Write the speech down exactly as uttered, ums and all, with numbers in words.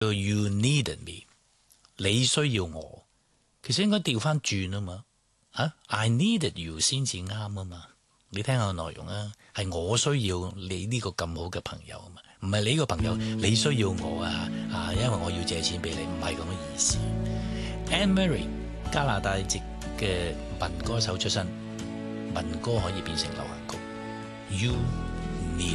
You needed me，你需要我，其實應該調翻轉啊嘛。啊，I needed you 先至啱啊嘛。你聽下個內容啊，係我需要你呢個咁好嘅朋友啊嘛，唔係你呢個朋友你需要我啊啊，因為我要借錢俾你，唔係咁嘅意思。Anne Murray 加拿大籍嘅民歌手出身，民歌可以變成流行曲。You